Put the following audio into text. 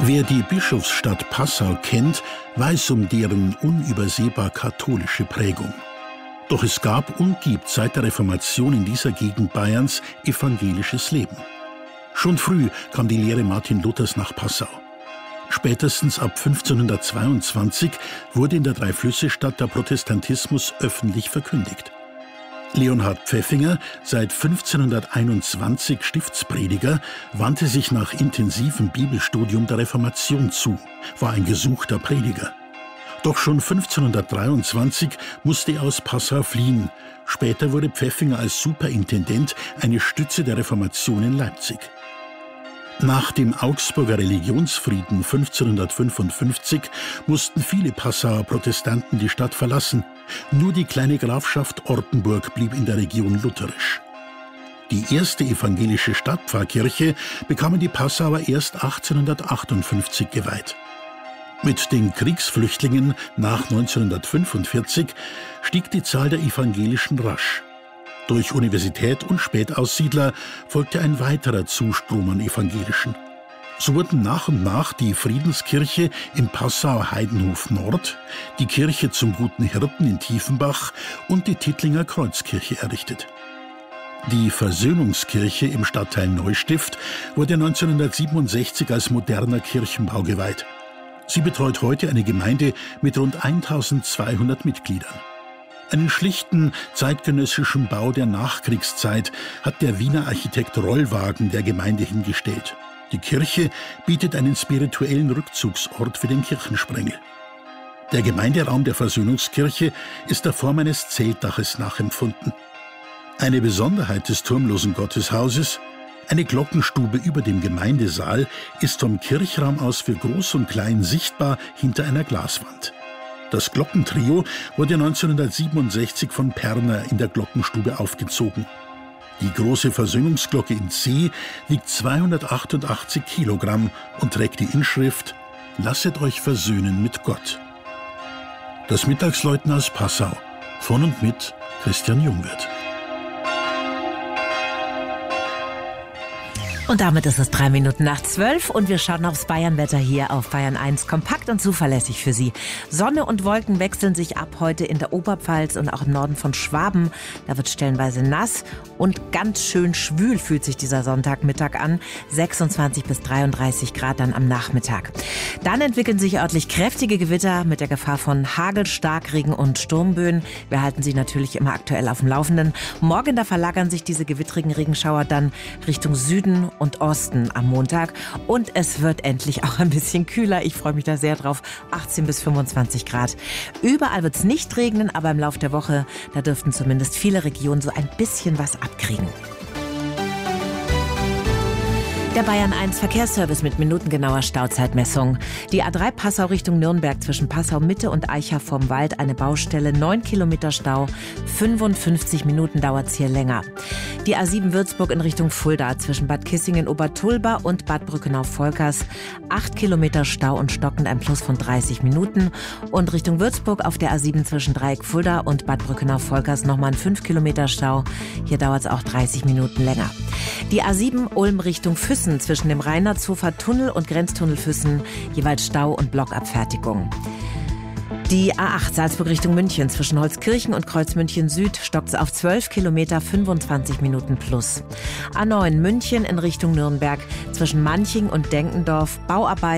Wer die Bischofsstadt Passau kennt, weiß um deren unübersehbar katholische Prägung. Doch es gab und gibt seit der Reformation in dieser Gegend Bayerns evangelisches Leben. Schon früh kam die Lehre Martin Luthers nach Passau. Spätestens ab 1522 wurde in der Dreiflüsse-Stadt der Protestantismus öffentlich verkündigt. Leonhard Pfäffinger, seit 1521 Stiftsprediger, wandte sich nach intensivem Bibelstudium der Reformation zu, war ein gesuchter Prediger. Doch schon 1523 musste er aus Passau fliehen. Später wurde Pfäffinger als Superintendent eine Stütze der Reformation in Leipzig. Nach dem Augsburger Religionsfrieden 1555 mussten viele Passauer Protestanten die Stadt verlassen. Nur die kleine Grafschaft Ortenburg blieb in der Region lutherisch. Die erste evangelische Stadtpfarrkirche bekamen die Passauer erst 1858 geweiht. Mit den Kriegsflüchtlingen nach 1945 stieg die Zahl der Evangelischen rasch. Durch Universität und Spätaussiedler folgte ein weiterer Zustrom an Evangelischen. So wurden nach und nach die Friedenskirche im Passauer Heidenhof Nord, die Kirche zum Guten Hirten in Tiefenbach und die Tittlinger Kreuzkirche errichtet. Die Versöhnungskirche im Stadtteil Neustift wurde 1967 als moderner Kirchenbau geweiht. Sie betreut heute eine Gemeinde mit rund 1200 Mitgliedern. Einen schlichten, zeitgenössischen Bau der Nachkriegszeit hat der Wiener Architekt Rollwagen der Gemeinde hingestellt. Die Kirche bietet einen spirituellen Rückzugsort für den Kirchensprengel. Der Gemeinderaum der Versöhnungskirche ist der Form eines Zeltdaches nachempfunden. Eine Besonderheit des turmlosen Gotteshauses: eine Glockenstube über dem Gemeindesaal ist vom Kirchraum aus für Groß und Klein sichtbar hinter einer Glaswand. Das Glockentrio wurde 1967 von Perner in der Glockenstube aufgezogen. Die große Versöhnungsglocke in C wiegt 288 Kilogramm und trägt die Inschrift »Lasset euch versöhnen mit Gott«. Das Mittagsläuten aus Passau, von und mit Christian Jungwirth. Und damit ist es 12:03 und wir schauen aufs Bayernwetter hier auf Bayern 1. Kompakt und zuverlässig für Sie. Sonne und Wolken wechseln sich ab heute in der Oberpfalz und auch im Norden von Schwaben. Da wird stellenweise nass und ganz schön schwül fühlt sich dieser Sonntagmittag an. 26 bis 33 Grad dann am Nachmittag. Dann entwickeln sich örtlich kräftige Gewitter mit der Gefahr von Hagel, Starkregen und Sturmböen. Wir halten Sie natürlich immer aktuell auf dem Laufenden. Morgen da verlagern sich diese gewittrigen Regenschauer dann Richtung Süden und Osten am Montag. Und es wird endlich auch ein bisschen kühler. Ich freue mich da sehr drauf. 18 bis 25 Grad. Überall wird es nicht regnen, aber im Laufe der Woche, da dürften zumindest viele Regionen so ein bisschen was abkriegen. Der Bayern 1 Verkehrsservice mit minutengenauer Stauzeitmessung. Die A3 Passau Richtung Nürnberg zwischen Passau Mitte und Eicha vorm Wald eine Baustelle, 9 Kilometer Stau, 55 Minuten dauert's hier länger. Die A7 Würzburg in Richtung Fulda zwischen Bad Kissingen-Obertulba und Bad Brückenau-Volkers, 8 Kilometer Stau und stockend ein Plus von 30 Minuten. Und Richtung Würzburg auf der A7 zwischen Dreieck Fulda und Bad Brückenau-Volkers nochmal ein 5 Kilometer Stau. Hier dauert's auch 30 Minuten länger. Die A7 Ulm Richtung Füssen zwischen dem Reinhardshofer Tunnel und Grenztunnel Füssen jeweils Stau und Blockabfertigung. Die A8 Salzburg Richtung München zwischen Holzkirchen und Kreuz München Süd stockt auf 12 Kilometer 25 Minuten plus. A9 München in Richtung Nürnberg zwischen Manching und Denkendorf Bauarbeit